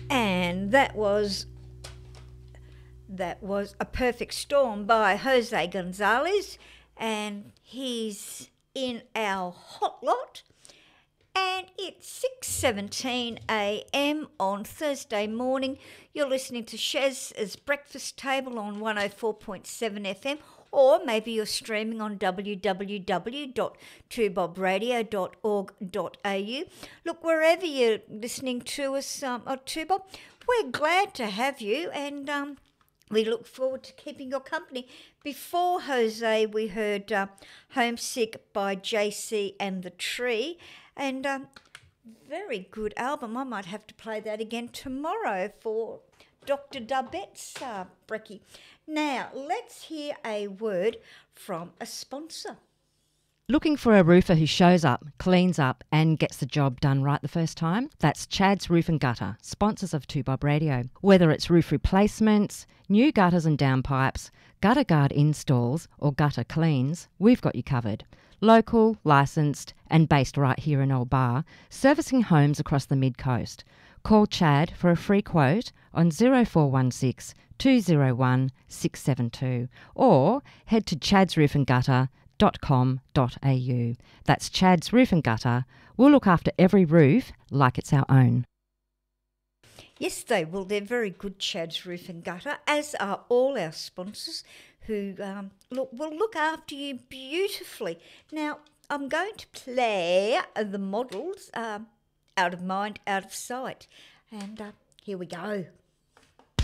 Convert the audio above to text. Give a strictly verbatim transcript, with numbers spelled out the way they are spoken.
And that was that was A Perfect Storm by Jose Gonzalez, and he's in our hot lot. And it's six seventeen a m on Thursday morning. You're listening to Shaz's Breakfast Table on one oh four point seven F M, or maybe you're streaming on w w w dot two bob radio dot org dot a u. Look, wherever you're listening to us, um, or two Bob, we're glad to have you, and um, we look forward to keeping your company. Before Jose, we heard uh, Homesick by J C and the Tree, and um, very good album. I might have to play that again tomorrow for Doctor Dubet's uh, brekkie. Now, let's hear a word from a sponsor. Looking for a roofer who shows up, cleans up and gets the job done right the first time? That's Chad's Roof and Gutter, sponsors of two Bob Radio. Whether it's roof replacements, new gutters and downpipes, gutter guard installs or gutter cleans, we've got you covered. Local, licensed and based right here in Old Bar, servicing homes across the mid-coast. Call Chad for a free quote on zero four one six, two zero one, six seven two or head to chads roof and gutter dot com dot a u. That's Chad's Roof and Gutter. We'll look after every roof like it's our own. Yes, they will. They're very good, Chad's Roof and Gutter, as are all our sponsors who um, look will look after you beautifully. Now, I'm going to play the models um, Out of Mind, Out of Sight. And uh, here we go.